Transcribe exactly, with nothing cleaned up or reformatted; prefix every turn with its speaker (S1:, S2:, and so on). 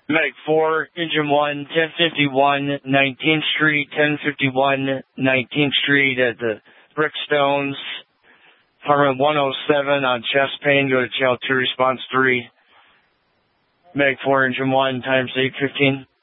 S1: Medic four, Engine one, ten fifty-one nineteenth Street, ten fifty-one nineteenth Street at the Brickstones. Apartment one oh seven on chest pain. Go to channel two, response three. Medic four, Engine one, times eight fifteen.